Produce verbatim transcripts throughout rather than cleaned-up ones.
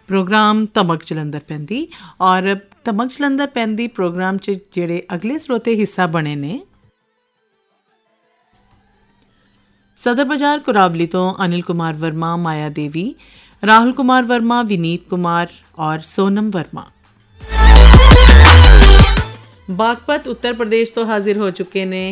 Programme धमक जलंधर पैंदी और धमक जलंधर पैंदी प्रोग्राम च जेड़े अगले स्रोते हिस्सा बने ने सदर बाजार कुरावली तो अनिल कुमार वर्मा, माया देवी, राहुल कुमार वर्मा, विनीत कुमार और सोनम वर्मा। बागपत उत्तर प्रदेश तो हाजिर हो चुके ने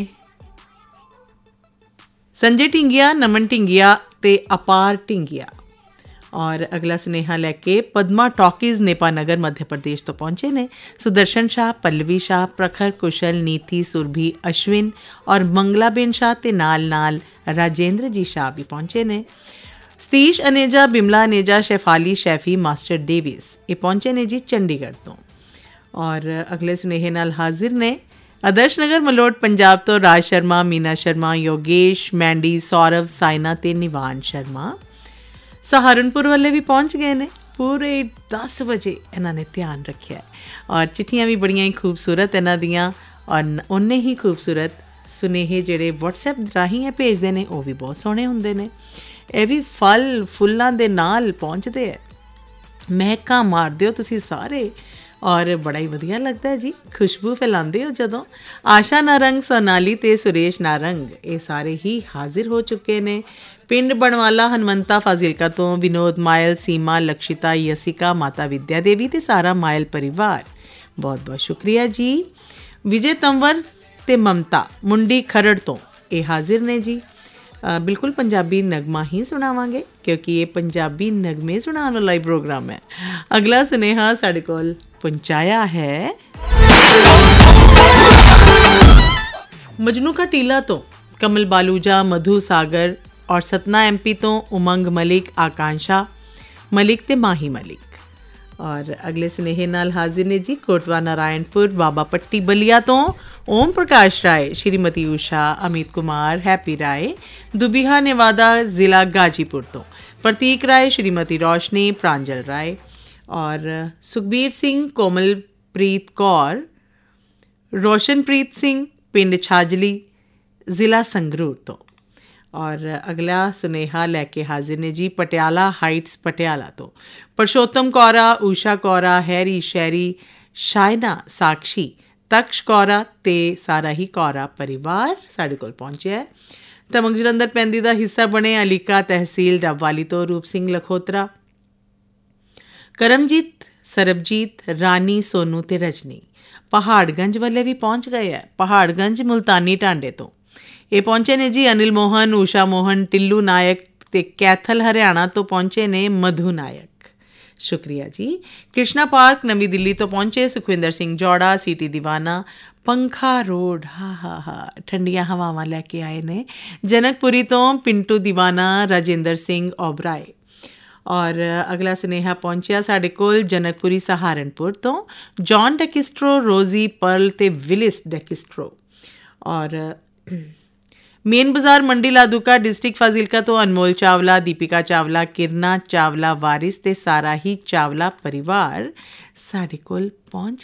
संजय ढिंगिया, नमन ढिंगिया ते अपार ढिंगिया। और अगला सुनेहा लैके पद्मा टॉकीज़ नेपानगर मध्य प्रदेश तो पहुंचे ने सुदर्शन शाह, पल्लवी शाह, प्रखर, कुशल, नीति, सुरभि, अश्विन और मंगलाबेन शाह ते नाल नाल राजेंद्र जी शाह भी पहुंचे ने। Satish Aneja, Bimla Aneja, Shefali Chaffee, master Davis ये पहुंचे ने जी चंडीगढ़ तो। और अगले सुनेहे नाल हाजिर ने आदर्श नगर मलोट पंजाब तो राज शर्मा, मीना शर्मा, योगेश, मैंडी, सौरभ, साइना ते निवान शर्मा। सहारनपुर वाले भी पहुंच गए ने पूरे दस बजे इन्होंने ध्यान रखा है। और चिट्ठियाँ भी बड़ियां ही खूबसूरत इन्हों दियाँ और उन्ने ही खूबसूरत सुनेहे जेड़े वट्सएप राही भेजते हैं वो भी बहुत सोहने होंदे ने। ये भी फल फुल्लां दे नाल पहुँचते है, महकां मारदे हो तुसी सारे और बड़ा ही वधिया लगता है जी, खुशबू फैलाते हो जदों। आशा नारंग, सोनाली ते सुरेश नारंग ये सारे ही हाजिर हो चुके ने। पिंड बनवाला हनुमंता फाजिलका तो विनोद मायल, सीमा, लक्षिता, यसिका, माता विद्या देवी ते सारा मायल परिवार बहुत बहुत शुक्रिया जी। विजय तंवर ते ममता मुंडी खरड़ तो ये हाजिर ने जी। आ, बिल्कुल पंजाबी नगमा ही सुनावांगे क्योंकि ये पंजाबी नगमे सुनाने वाला ही प्रोग्राम है। अगला सुनेहा साढ़े कोल पहुंचाया है मजनू का टीला तो कमल बालूजा, मधु सागर और सतना एमपी तो उमंग मलिक, आकांक्षा मलिक ते माही मलिक। और अगले सुनेहे नाल हाजिर ने जी कोटवा नारायणपुर, बाबा पट्टी बलिया तो ओम प्रकाश राय, श्रीमती उषा, अमित कुमार, हैप्पी राय, दुबिहा नेवादा ज़िला गाजीपुर तो प्रतीक राय, श्रीमती रोशनी, प्रांजल राय और सुखबीर सिंह, कोमलप्रीत कौर, रोशनप्रीत सिंह, पिंड छाजली ज़िला संगरूर तो। और अगला सुनेहा लैके हाजिर ने जी पटियाला हाइट्स पटियाला तो परशोत्तम कौरा, उषा कौरा, हैरी शैरी, शायना, साक्षी, तक्ष कौरा ते सारा ही कौरा परिवार साढ़े कोल पहुंचे है। धमक जलंधर पैंदी दा हिस्सा बने अलीका तहसील डबवाली तो रूप सिंह लखोत्रा, करमजीत, सरबजीत, रानी, सोनू ते रजनी। पहाड़गंज वाले भी पहुंच गए है, पहाड़गंज मुल्तानी टांडे तो ये पहुंचे ने जी अनिल मोहन, उषा मोहन, टिल्लू नायक ते कैथल हरियाणा तो पहुंचे ने मधु नायक, शुक्रिया जी। कृष्णा पार्क नवी दिल्ली तो पहुंचे सुखविंदर सिंह जौड़ा, सीटी दीवाना, पंखा रोड हा हा हा ठंडिया हवावां लैके आए ने। जनकपुरी तो पिंटू दीवाना, राजेंद्र सिंह ओबराय। और अगला सुनेहा पहुंचिया साढ़े कोल जनकपुरी सहारनपुर तो जॉन डेकिस्ट्रो, रोजी पर्ल ते विलिस डेकिस्ट्रो। और मेन बाजार मंडी लादूका डिस्ट्रिक्ट फाजिलका तो अनमोल चावला, दीपिका चावला, किरना चावला वारिस ते सारा ही चावला परिवार साढ़े कोल पहुंच